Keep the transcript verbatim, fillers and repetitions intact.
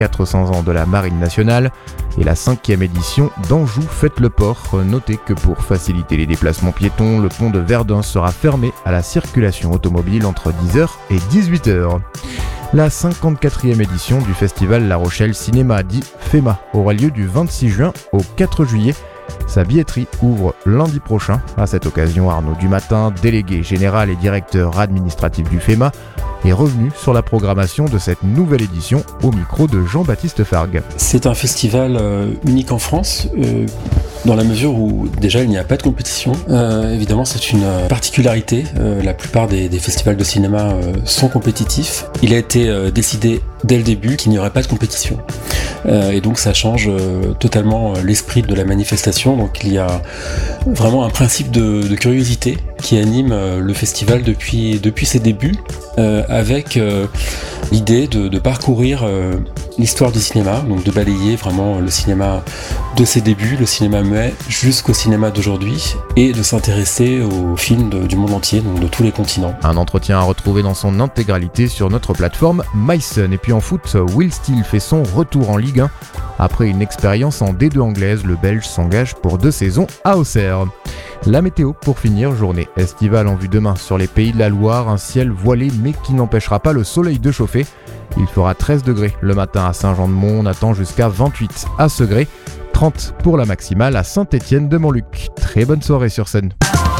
quatre cents ans de la Marine nationale et la cinquième édition d'Anjou Fête le Port. Notez que pour faciliter les déplacements piétons, le pont de Verdun sera fermé à la circulation automobile entre dix heures et dix-huit heures. La cinquante-quatrième édition du festival La Rochelle Cinéma, dit FEMA, aura lieu du vingt-six juin au quatre juillet. Sa billetterie ouvre lundi prochain. À cette occasion, Arnaud Dumatin, délégué général et directeur administratif du FEMA, est revenu sur la programmation de cette nouvelle édition au micro de Jean-Baptiste Fargue. C'est un festival euh, unique en France, euh, dans la mesure où déjà il n'y a pas de compétition. Euh, évidemment, c'est une euh, particularité. Euh, la plupart des, des festivals de cinéma euh, sont compétitifs. Il a été euh, décidé dès le début qu'il n'y aurait pas de compétition. Euh, et donc ça change euh, totalement euh, l'esprit de la manifestation. Donc il y a vraiment un principe de, de curiosité qui anime euh, le festival depuis, depuis ses débuts, euh, avec euh, l'idée de, de parcourir euh, l'histoire du cinéma, donc de balayer vraiment le cinéma de ses débuts, le cinéma muet, jusqu'au cinéma d'aujourd'hui, et de s'intéresser aux films de, du monde entier, donc de tous les continents. Un entretien à retrouver dans son intégralité sur notre plateforme MySun. Et puis en foot, Will Steele fait son retour en Ligue un. Après une expérience en D deux anglaise, le Belge s'engage pour deux saisons à Auxerre. La météo pour finir, journée estivale en vue demain sur les Pays de la Loire, un ciel voilé mais qui n'empêchera pas le soleil de chauffer. Il fera treize degrés le matin à Saint-Jean-de-Mont, on attend jusqu'à vingt-huit à Segré, trente pour la maximale à Saint-Étienne de Montluc. Très bonne soirée sur scène.